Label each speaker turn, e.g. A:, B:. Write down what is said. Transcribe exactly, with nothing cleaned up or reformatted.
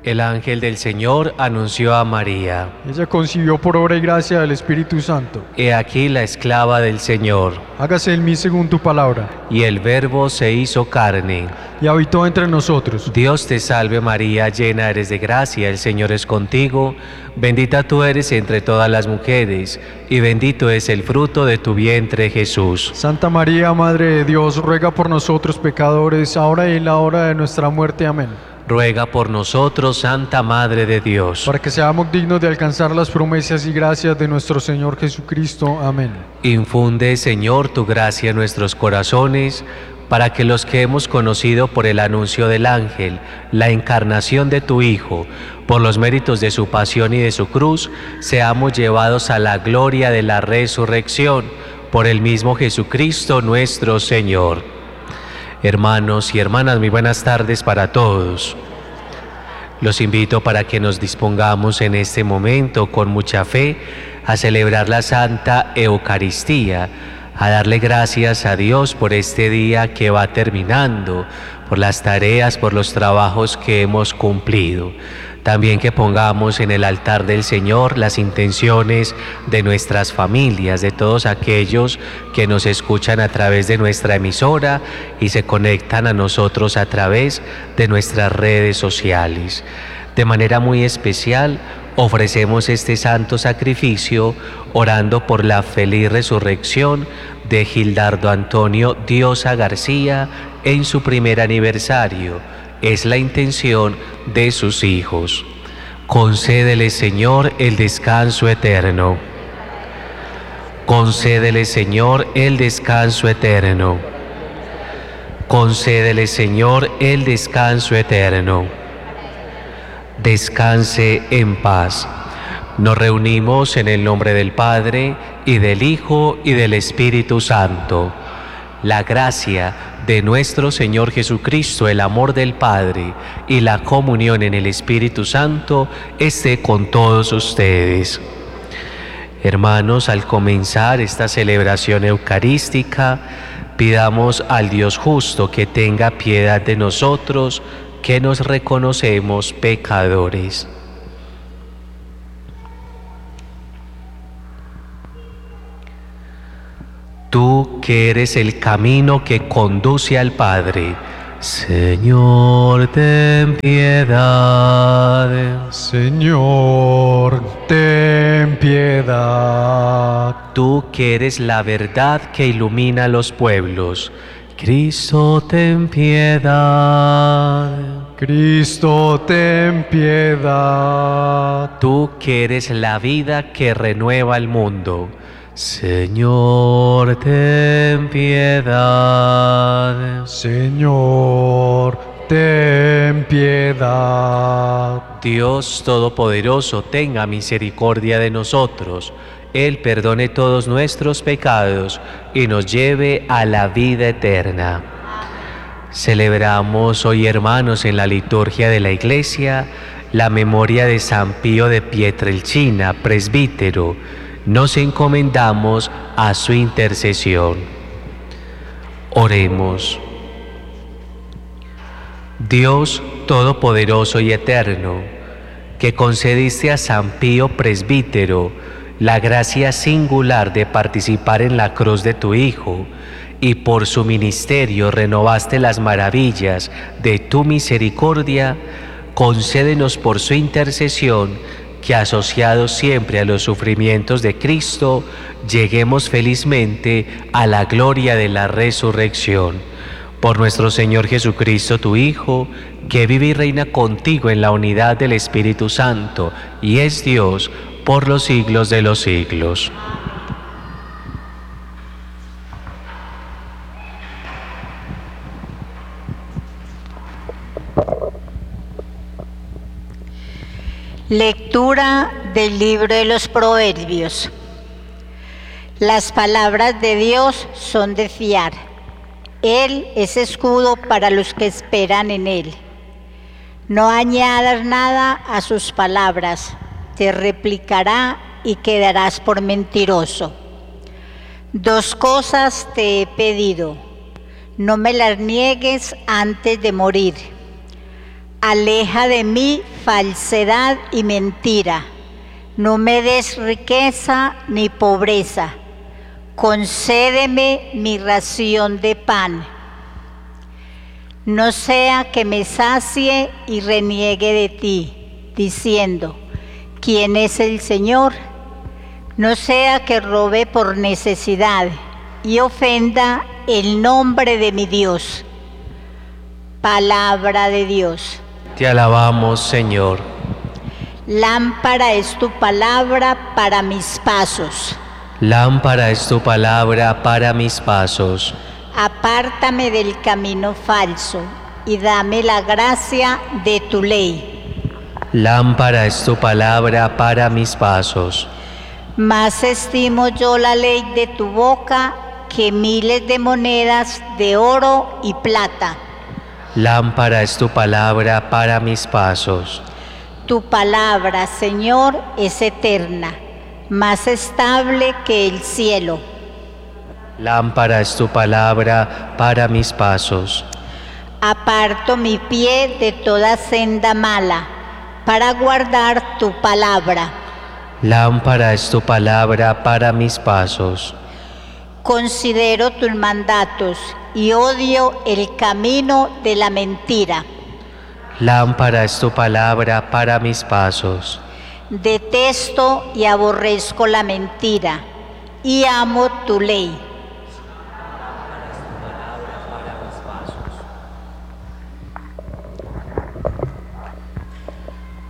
A: El ángel del Señor anunció a María:
B: Ella concibió por obra y gracia del Espíritu Santo.
A: He aquí la esclava del Señor.
B: Hágase en mí según tu palabra.
A: Y el Verbo se hizo carne.
B: Y habitó entre nosotros.
A: Dios te salve María, llena eres de gracia, el Señor es contigo. Bendita tú eres entre todas las mujeres, y bendito es el fruto de tu vientre, Jesús.
B: Santa María, Madre de Dios, ruega por nosotros pecadores, ahora y en la hora de nuestra muerte. Amén.
A: Ruega por nosotros, Santa Madre de Dios,
B: para que seamos dignos de alcanzar las promesas y gracias de nuestro Señor Jesucristo. Amén.
A: Infunde, Señor, tu gracia en nuestros corazones, para que los que hemos conocido por el anuncio del ángel la encarnación de tu Hijo, por los méritos de su pasión y de su cruz, seamos llevados a la gloria de la resurrección, por el mismo Jesucristo nuestro Señor. Hermanos y hermanas, muy buenas tardes para todos. Los invito para que nos dispongamos en este momento con mucha fe a celebrar la Santa Eucaristía, a darle gracias a Dios por este día que va terminando, por las tareas, por los trabajos que hemos cumplido. También que pongamos en el altar del Señor las intenciones de nuestras familias, de todos aquellos que nos escuchan a través de nuestra emisora y se conectan a nosotros a través de nuestras redes sociales. De manera muy especial, ofrecemos este santo sacrificio orando por la feliz resurrección de Gildardo Antonio Diosa García en su primer aniversario. Es la intención de sus hijos. Concédele, Señor, el descanso eterno. Concédele, Señor, el descanso eterno. Concédele, Señor, el descanso eterno. Descanse en paz. Nos reunimos en el nombre del Padre, y del Hijo, y del Espíritu Santo. La gracia de nuestro Señor Jesucristo, el amor del Padre y la comunión en el Espíritu Santo esté con todos ustedes. Hermanos, al comenzar esta celebración eucarística, pidamos al Dios justo que tenga piedad de nosotros, que nos reconocemos pecadores. Tú que eres el camino que conduce al Padre, Señor, ten piedad.
B: Señor, ten piedad.
A: Tú que eres la verdad que ilumina a los pueblos, Cristo, ten piedad.
B: Cristo, ten piedad.
A: Tú que eres la vida que renueva el mundo, Señor, ten piedad.
B: Señor, ten piedad.
A: Dios Todopoderoso, tenga misericordia de nosotros. Él perdone todos nuestros pecados y nos lleve a la vida eterna. Celebramos hoy, hermanos, en la liturgia de la Iglesia, la memoria de San Pío de Pietrelcina, presbítero. Nos encomendamos a su intercesión. Oremos. Dios Todopoderoso y Eterno, que concediste a San Pío presbítero la gracia singular de participar en la cruz de tu Hijo, y por su ministerio renovaste las maravillas de tu misericordia, concédenos por su intercesión que, asociados siempre a los sufrimientos de Cristo, lleguemos felizmente a la gloria de la resurrección. Por nuestro Señor Jesucristo, tu Hijo, que vive y reina contigo en la unidad del Espíritu Santo, y es Dios por los siglos de los siglos.
C: Lectura del libro de los Proverbios. Las palabras de Dios son de fiar. Él es escudo para los que esperan en Él. No añadas nada a sus palabras, te replicará y quedarás por mentiroso. Dos cosas te he pedido, no me las niegues antes de morir. Aleja de mí falsedad y mentira. No me des riqueza ni pobreza. Concédeme mi ración de pan. No sea que me sacie y reniegue de ti, diciendo, ¿quién es el Señor? No sea que robe por necesidad y ofenda el nombre de mi Dios. Palabra de Dios.
A: Te alabamos, Señor.
C: Lámpara es tu palabra para mis pasos.
A: Lámpara es tu palabra para mis pasos.
C: Apártame del camino falso y dame la gracia de tu ley.
A: Lámpara es tu palabra para mis pasos.
C: Más estimo yo la ley de tu boca que miles de monedas de oro y plata.
A: Lámpara es tu palabra para mis pasos.
C: Tu palabra, Señor, es eterna, más estable que el cielo.
A: Lámpara es tu palabra para mis pasos.
C: Aparto mi pie de toda senda mala, para guardar tu palabra.
A: Lámpara es tu palabra para mis pasos.
C: Considero tus mandatos y odio el camino de la mentira.
A: Lámpara es tu palabra para mis pasos.
C: Detesto y aborrezco la mentira, y amo tu ley.